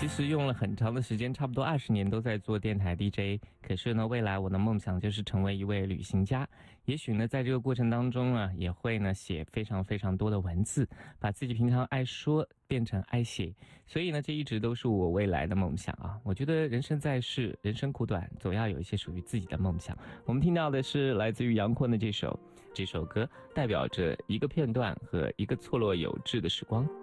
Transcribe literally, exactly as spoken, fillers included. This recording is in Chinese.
其实用了很长的时间，差不多二十年都在做电台 D J。可是呢，未来我的梦想就是成为一位旅行家。也许呢，在这个过程当中啊，也会呢写非常非常多的文字，把自己平常爱说变成爱写。所以呢，这一直都是我未来的梦想啊。我觉得人生在世，人生苦短，总要有一些属于自己的梦想。我们听到的是来自于杨坤的这首这首歌，代表着一个片段和一个错落有致的时光。